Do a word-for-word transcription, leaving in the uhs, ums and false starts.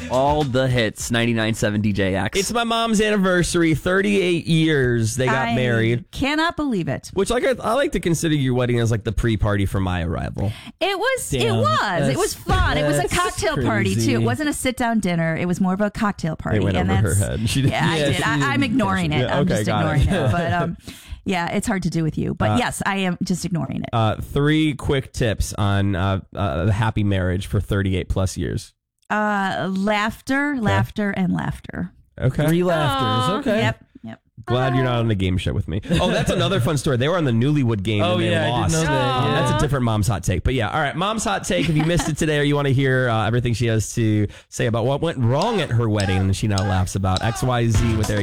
All the hits, ninety-nine point seven D J X. It's my mom's anniversary, thirty-eight years they got I married. Cannot believe it. Which like I, I like to consider your wedding as like the pre-party for my arrival. It was, Damn, it was, that's- it was fun. It was a that's cocktail party crazy. too. It wasn't a sit down dinner. It was more of a cocktail party. It went and over her that's- head. She did- yeah, I Yeah, did. she I, I'm didn't ignoring catch it. it. Yeah, I'm okay, just got ignoring it. it. But um, yeah, it's hard to do with you. But Uh, yes, I am just ignoring it. Uh, three quick tips on uh, uh, a happy marriage for thirty-eight plus years. Uh, laughter, laughter, and laughter. Okay. Three laughters. Okay. Yep. Yep. Glad you're not on the game show with me. Oh, that's another fun story. They were on the Newlywed Game Oh, and they yeah, I did lost. know that, Um, yeah. That's a different Mom's Hot Take. But yeah, all right. Mom's Hot Take. If you missed it today or you want to hear uh, everything she has to say about what went wrong at her wedding and she now laughs about X Y Z with Eric.